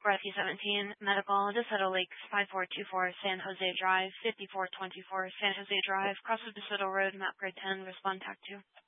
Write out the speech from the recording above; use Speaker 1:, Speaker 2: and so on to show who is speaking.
Speaker 1: Rescue 17, Medical, DeSoto Lakes, 5424 San Jose Drive, 5424 San Jose Drive, cross of DeSoto Road, map grade 10, respond TAC 2.